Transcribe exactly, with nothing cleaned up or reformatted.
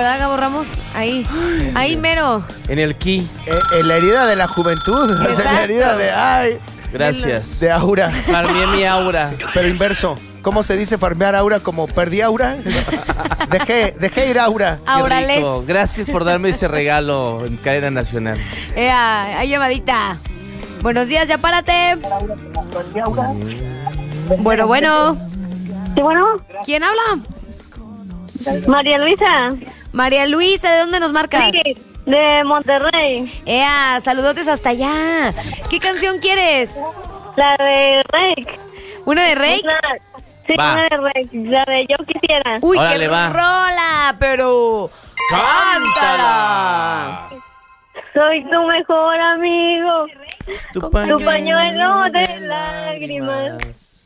¿verdad, Gabo Ramos? Ahí, ahí mero. En el ki. Eh, en la herida de la juventud. Es en la herida de... Ay, Gracias. de aura. Farmeé mi aura. Pero inverso. ¿Cómo se dice farmear aura? ¿Como perdí aura? Dejé, dejé ir aura. Aurales. Rico. Gracias por darme ese regalo en cadena nacional. Ea, hay llamadita. Buenos días, ya párate. Bueno, bueno. Sí, bueno. ¿Quién habla? María Luisa. María Luisa, ¿de dónde nos marcas? Sí, de Monterrey. Ea, saludotes hasta allá. ¿Qué canción quieres? La de Rake. ¿Una de Rake? La, sí, Va. una de Rake. La de Yo Quisiera. Uy, Órale, qué va. rola, pero... ¡Cántala! Soy tu mejor amigo. Tu Tu pañuelo de lágrimas.